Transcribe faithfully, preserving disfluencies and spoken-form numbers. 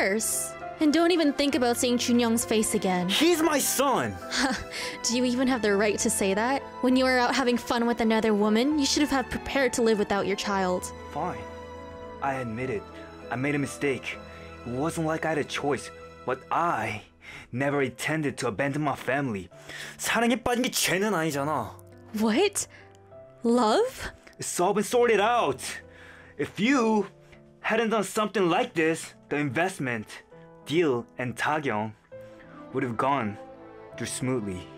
course. And don't even think about seeing Chunyoung's face again. He's my son! Do you even have the right to say that? When you were out having fun with another woman, you should have had prepared to live without your child. Fine. I admit it. I made a mistake. It wasn't like I had a choice. But I never intended to abandon my family. 사랑에 빠진 게 죄는 아니잖아. What? Love? It's all been sorted out. If you hadn't done something like this, the investment, deal, and Taegyong would have gone through smoothly.